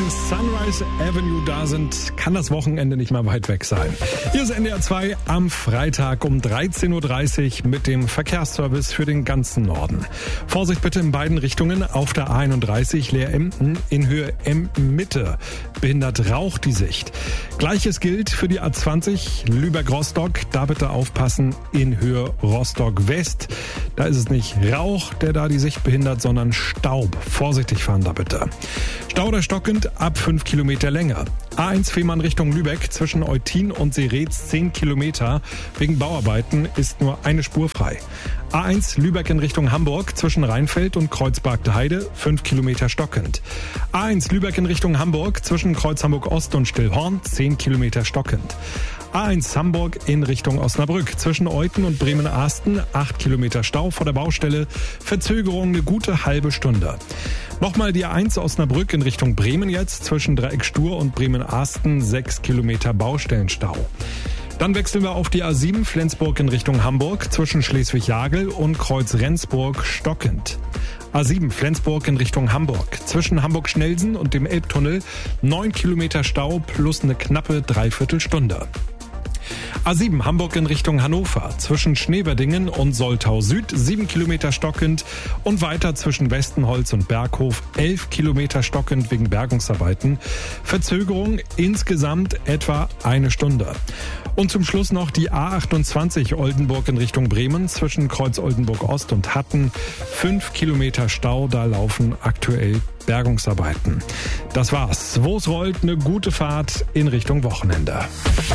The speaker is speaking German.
Sunrise Avenue da sind, kann das Wochenende nicht mehr weit weg sein. Hier ist NDR 2 am Freitag um 13.30 Uhr mit dem Verkehrsservice für den ganzen Norden. Vorsicht bitte in beiden Richtungen. Auf der A31 Leer-Emden in Höhe M-Mitte behindert Rauch die Sicht. Gleiches gilt für die A20 Lübeck-Rostock. Da bitte aufpassen in Höhe Rostock-West. Da ist es nicht Rauch, der da die Sicht behindert, sondern Staub. Vorsichtig fahren da bitte. Stau oder stockend ab 5 Kilometer Länge. A1 Fehmarn Richtung Lübeck zwischen Eutin und Seretz 10 Kilometer. Wegen Bauarbeiten ist nur eine Spur frei. A1 Lübeck in Richtung Hamburg zwischen Rheinfeld und Kreuzberg-Heide 5 Kilometer stockend. A1 Lübeck in Richtung Hamburg zwischen Kreuz Hamburg Ost und Stillhorn 10 Kilometer stockend. A1 Hamburg in Richtung Osnabrück zwischen Euthen und Bremen-Ahsten 8 Kilometer Stau vor der Baustelle. Verzögerung eine gute halbe Stunde. Nochmal die A1 Osnabrück in Richtung Bremen jetzt zwischen Dreieck Stur und Bremen-Ahsten 6 Kilometer Baustellenstau. Dann wechseln wir auf die A7 Flensburg in Richtung Hamburg zwischen Schleswig-Jagel und Kreuz-Rendsburg stockend. A7 Flensburg in Richtung Hamburg zwischen Hamburg-Schnelsen und dem Elbtunnel 9 Kilometer Stau plus eine knappe Dreiviertelstunde. A7 Hamburg in Richtung Hannover zwischen Schneverdingen und Soltau Süd 7 Kilometer stockend und weiter zwischen Westenholz und Berghof 11 Kilometer stockend wegen Bergungsarbeiten. Verzögerung insgesamt etwa eine Stunde. Und zum Schluss noch die A28 Oldenburg in Richtung Bremen zwischen Kreuz Oldenburg Ost und Hatten 5 Kilometer Stau, da laufen aktuell Bergungsarbeiten. Das war's. Wo es rollt, eine gute Fahrt in Richtung Wochenende.